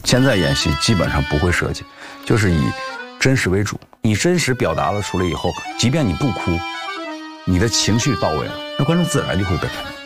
现在演戏基本上不会设计，就是以真实为主。你真实表达了出来以后，即便你不哭，你的情绪到位了，那观众自然就会被感动。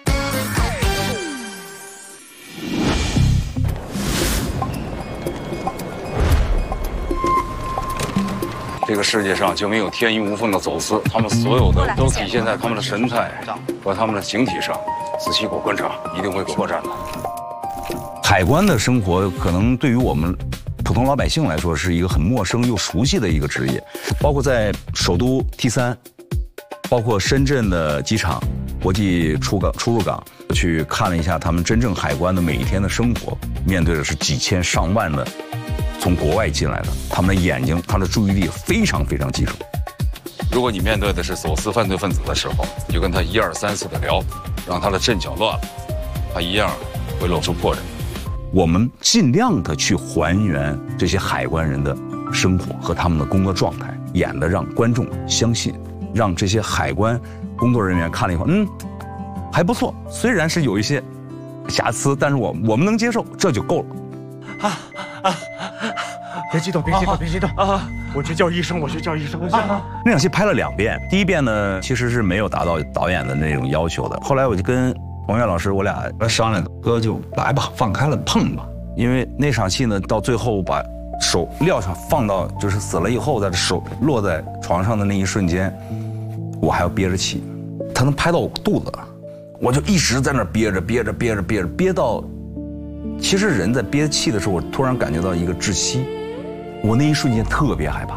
这个世界上就没有天衣无缝的走私，他们所有的都体现在他们的神态和他们的形体上。仔细给我观察，一定会破绽的。海关的生活可能对于我们普通老百姓来说是一个很陌生又熟悉的一个职业，包括在首都 T3，包括深圳的机场、国际出入港，去看了一下他们真正海关的每一天的生活，面对的是几千上万的从国外进来的，他们的眼睛、他的注意力非常非常集中。如果你面对的是走私犯罪分子的时候，你就跟他1、2、3次的聊，让他的阵脚乱了，他一样会露出破绽。我们尽量的去还原这些海关人的生活和他们的工作状态，演的让观众相信，让这些海关工作人员看了以后，还不错，虽然是有一些瑕疵，但是我们能接受，这就够了。 别激动，别激动，别激动啊！我去叫医生，我去叫医生。 那场戏拍了2遍，第一遍呢其实是没有达到导演的那种要求的。后来我就跟王源老师，我俩商量，哥就来吧，放开了碰吧。因为那场戏呢，到最后把手撂上，放到就是死了以后，在手落在床上的那一瞬间，我还要憋着气，他能拍到我肚子，我就一直在那憋着，憋到。其实人在憋气的时候，我突然感觉到一个窒息，我那一瞬间特别害怕。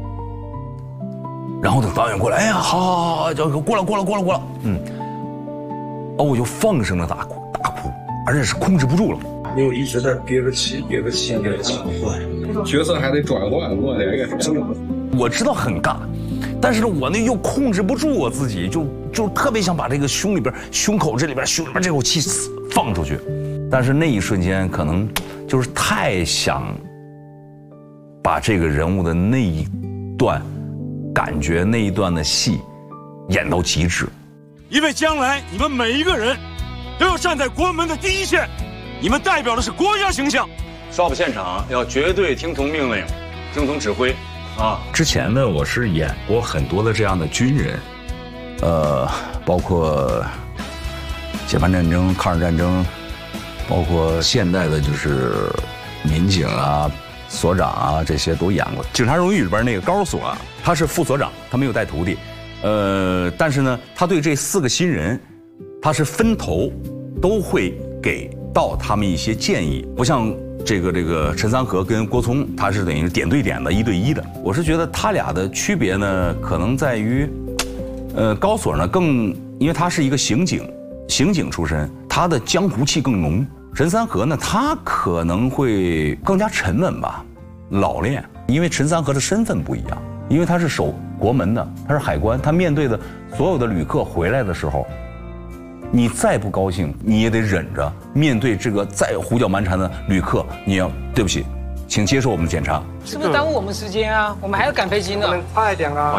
然后等导演过来，哎呀，好，就过了，我就放声的大哭，而且是控制不住了。 因为我一直在憋着气，角色还得转换，我这个真的。 我知道很尬，但是呢，我那又控制不住我自己，就特别想把这个胸里边这口气放出去。但是那一瞬间，可能就是太想把这个人物的那一段感觉、那一段的戏演到极致。 因为将来你们每一个人都要站在国门的第一线，你们代表的是国家形象。 SOP 现场要绝对听从命令，听从指挥啊！之前呢，我是演过很多的这样的军人，包括解放战争、抗日战争。包括现代的，就是民警啊、所长啊，这些都演过。《警察荣誉》里边那个高所啊，他是副所长，他没有带徒弟，但是呢，他对这4个新人，他是分头都会给到他们一些建议，不像这个陈三河跟郭聪，他是等于点对点的1对1的。我是觉得他俩的区别呢，可能在于，高所呢因为他是一个刑警出身，他的江湖气更浓。陈三河呢，他可能会更加沉稳吧，老练。因为陈三河的身份不一样，因为他是守国门的，他是海关，他面对的所有的旅客回来的时候，你再不高兴，你也得忍着。面对这个再胡搅蛮缠的旅客，你要对不起，请接受我们的检查。 是不是耽误我们时间啊？我们还要赶飞机呢。 快点啊！